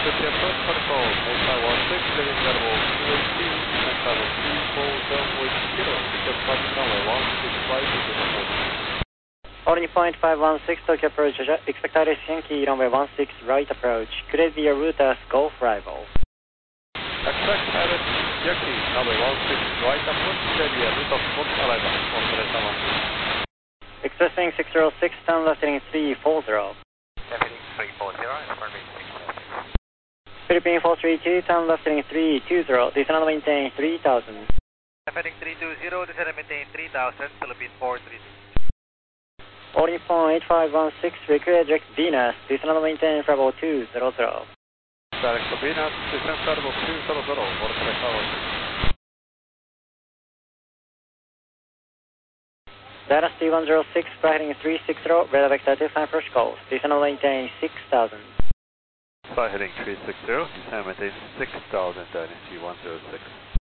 50 approach protocol, 4516, heading level 280, descent level 34, downwind 0, Tokyo approach runway 16 right, Holding point 516, Tokyo approach, expect ILS Yankee, runway 16 right approach. Could it be a route as Gulf rival? Expect ILS Yankee, runway 16 right approach, could it be a route of Gulf arrival, confirmation 1. Expressing 606, turn left heading 340. Heading 340, affirming 606. Philippine 432, turn left heading 320, descend and maintain 3000. Heading 320, descend and maintain 3000, Philippine 432. Holding point 516, require direct Venus, descend and maintain level 200. Direct to Venus, descent level 200, hold correct level 2. Dynasty 106, fly heading 360, radar vector 25 approach course, descend and maintain 6000. Fly heading 360, descend and maintain 6000, Dynasty 106.